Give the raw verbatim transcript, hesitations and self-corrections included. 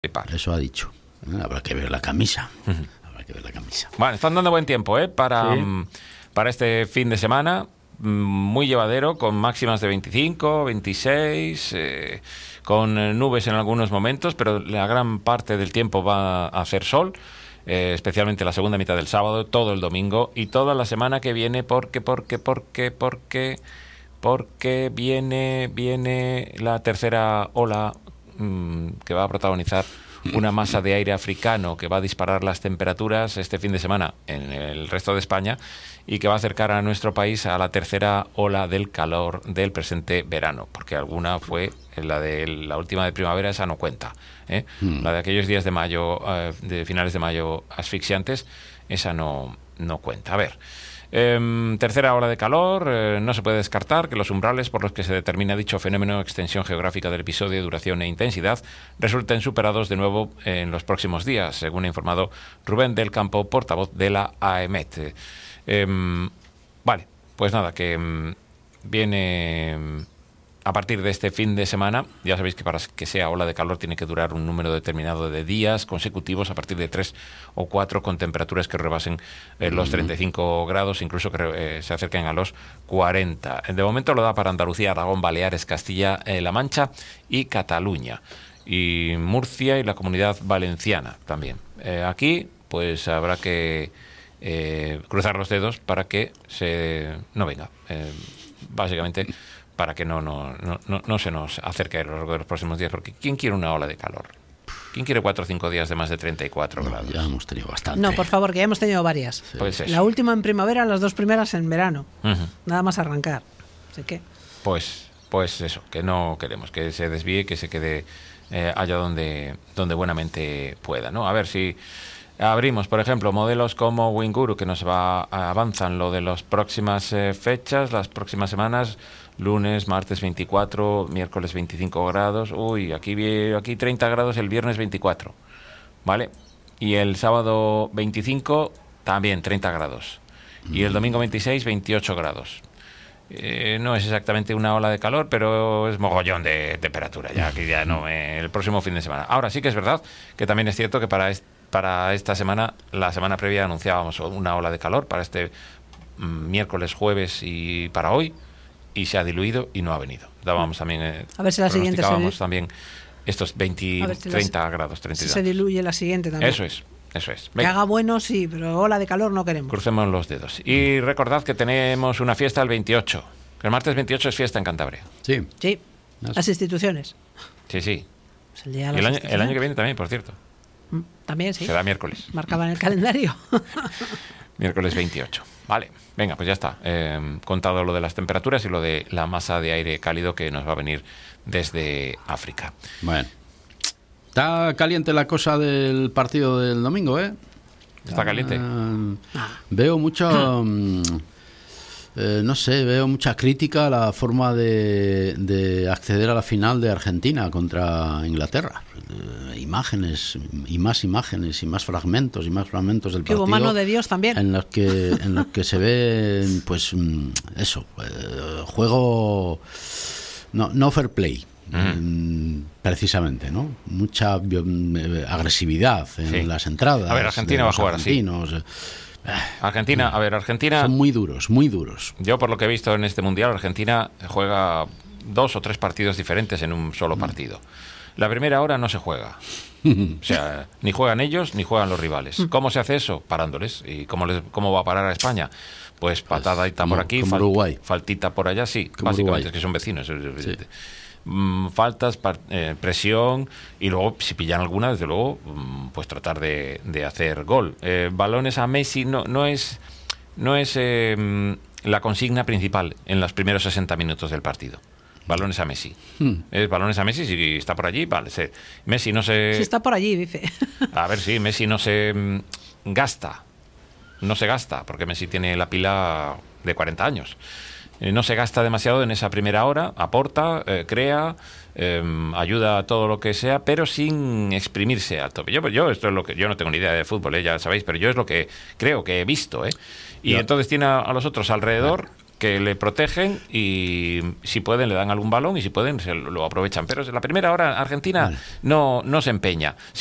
Eso ha dicho. Habrá que ver la camisa. Uh-huh. Habrá que ver la camisa. Bueno, están dando buen tiempo, ¿eh? Para, sí. um, para este fin de semana. Muy llevadero, con máximas de veinticinco, veintiséis, eh, con nubes en algunos momentos, pero la gran parte del tiempo va a hacer sol. Eh, especialmente la segunda mitad del sábado, todo el domingo y toda la semana que viene, porque, porque, porque, porque, porque viene, viene la tercera ola mmm, que va a protagonizar una masa de aire africano que va a disparar las temperaturas este fin de semana en el resto de España y que va a acercar a nuestro país a la tercera ola del calor del presente verano, porque alguna fue la de la última de primavera, esa no cuenta, ¿eh? Mm. La de aquellos días de mayo, eh, de finales de mayo asfixiantes, esa no, no cuenta. A ver, eh, tercera ola de calor, eh, no se puede descartar que los umbrales por los que se determina dicho fenómeno, extensión geográfica del episodio, duración e intensidad, resulten superados de nuevo en los próximos días, según ha informado Rubén del Campo, portavoz de la AEMET. Eh, vale, pues nada, que um, viene um, a partir de este fin de semana. Ya sabéis que para que sea ola de calor tiene que durar un número determinado de días consecutivos a partir de tres o cuatro con temperaturas que rebasen eh, los treinta y cinco grados, incluso que eh, se acerquen a los cuarenta. De momento lo da para Andalucía, Aragón, Baleares, Castilla-La eh, Mancha y Cataluña, y Murcia y la Comunidad Valenciana también. Eh, aquí pues habrá que Eh, cruzar los dedos para que se no venga, eh, básicamente para que no, no, no, no se nos acerque a lo largo de los próximos días, porque ¿quién quiere una ola de calor? ¿Quién quiere cuatro o cinco días de más de treinta y cuatro no, grados? Ya hemos tenido bastante. No, por favor, que ya hemos tenido varias. Sí. Pues la última en primavera, las dos primeras en verano. Uh-huh. Nada más arrancar. Así que... Pues, pues eso, que no queremos, que se desvíe, que se quede eh, allá donde, donde buenamente pueda, ¿no? A ver si abrimos, por ejemplo, modelos como Winguru, que nos va avanzan lo de las próximas eh, fechas, las próximas semanas, lunes, martes veinticuatro, miércoles veinticinco grados, uy, aquí, aquí treinta grados, el viernes veinticuatro, ¿vale? Y el sábado veinticinco, también treinta grados. Y el domingo veintiséis, veintiocho grados. Eh, no es exactamente una ola de calor, pero es mogollón de temperatura, ya que ya no, eh, el próximo fin de semana. Ahora sí que es verdad que también es cierto que para este Para esta semana, la semana previa anunciábamos una ola de calor para este mm, miércoles, jueves y para hoy, y se ha diluido y no ha venido. Dábamos también, eh, a ver si la siguiente se... también estos veinte, si treinta las... grados, treinta. Si se diluye la siguiente también. Eso es, eso es. Venga. Que haga bueno, sí, pero ola de calor no queremos. Crucemos los dedos. Y recordad que tenemos una fiesta el veintiocho. El martes veintiocho es fiesta en Cantabria. Sí. Sí, las instituciones. Sí, sí. Es el, día de las el, año, el año que viene también, por cierto. También, sí. Será miércoles. Marcaba en el calendario. Miércoles veintiocho. Vale, venga, pues ya está. Eh, contado lo de las temperaturas y lo de la masa de aire cálido que nos va a venir desde África. Bueno. Está caliente la cosa del partido del domingo, ¿eh? ¿Está caliente? Uh, veo mucho... um, Eh, no sé, veo mucha crítica a la forma de, de acceder a la final de Argentina contra Inglaterra. Eh, imágenes y más imágenes y más fragmentos y más fragmentos del que partido. Hubo mano de Dios también. En los que, en los que se ve, pues, eso, eh, juego no, no fair play. Uh-huh. Precisamente, ¿no? Mucha eh, agresividad en sí. las entradas. A ver, Argentina va a jugar así. Argentina, a ver, Argentina... Son muy duros, muy duros. Yo, por lo que he visto en este Mundial, Argentina juega dos o tres partidos diferentes en un solo partido. La primera hora no se juega. O sea, ni juegan ellos, ni juegan los rivales. ¿Cómo se hace eso? Parándoles. ¿Y cómo, les, cómo va a parar a España? Pues patadita por aquí, fal, faltita por allá, sí. Como básicamente Uruguay. Es que son vecinos. Sí. Faltas, eh, presión, y luego si pillan alguna, desde luego, pues tratar de, de hacer gol. Eh, balones a Messi no, no es no es eh, la consigna principal en los primeros sesenta minutos del partido. Balones a Messi. Hmm. Es balones a Messi, si está por allí, vale. Se, Messi no se... Si está por allí, dice. A ver, sí, Messi no se mm, gasta. No se gasta, porque Messi tiene la pila de cuarenta años. No se gasta demasiado en esa primera hora, aporta, eh, crea, eh, ayuda a todo lo que sea, pero sin exprimirse al tope. Yo, yo esto es lo que yo no tengo ni idea de fútbol, ¿eh? Ya sabéis, pero yo es lo que creo que he visto, ¿eh? Y ya. Entonces tiene a, a los otros alrededor que le protegen y si pueden le dan algún balón y si pueden se lo aprovechan. Pero en la primera hora Argentina vale. no, no se empeña.